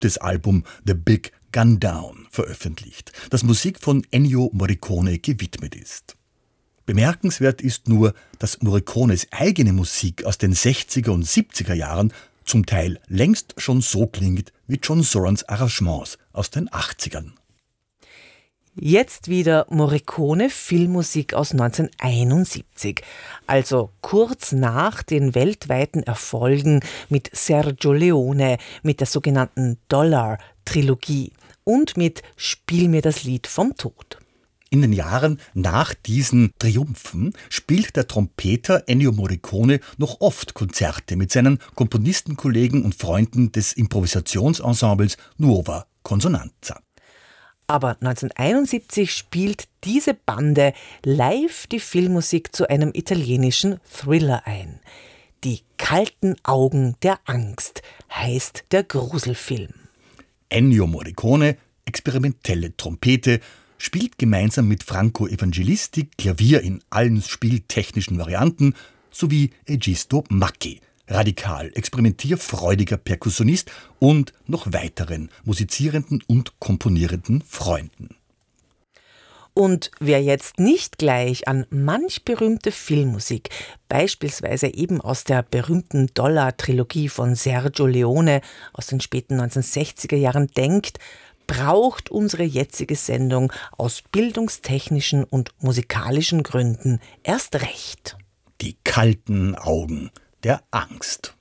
beliebtes Album The Big Gun Down veröffentlicht, das Musik von Ennio Morricone gewidmet ist. Bemerkenswert ist nur, dass Morricones eigene Musik aus den 60er und 70er Jahren zum Teil längst schon so klingt wie John Zorns Arrangements aus den 80ern. Jetzt wieder Morricone Filmmusik aus 1971, also kurz nach den weltweiten Erfolgen mit Sergio Leone, mit der sogenannten Dollar-Trilogie und mit Spiel mir das Lied vom Tod. In den Jahren nach diesen Triumphen spielt der Trompeter Ennio Morricone noch oft Konzerte mit seinen Komponistenkollegen und Freunden des Improvisationsensembles Nuova Consonanza. Aber 1971 spielt diese Bande live die Filmmusik zu einem italienischen Thriller ein. Die kalten Augen der Angst heißt der Gruselfilm. Ennio Morricone, experimentelle Trompete, spielt gemeinsam mit Franco Evangelisti Klavier in allen spieltechnischen Varianten sowie Egisto Macchi, radikal experimentierfreudiger Perkussionist und noch weiteren musizierenden und komponierenden Freunden. Und wer jetzt nicht gleich an manch berühmte Filmmusik, beispielsweise eben aus der berühmten Dollar-Trilogie von Sergio Leone aus den späten 1960er Jahren denkt, braucht unsere jetzige Sendung aus bildungstechnischen und musikalischen Gründen erst recht. Die kalten Augen der Angst.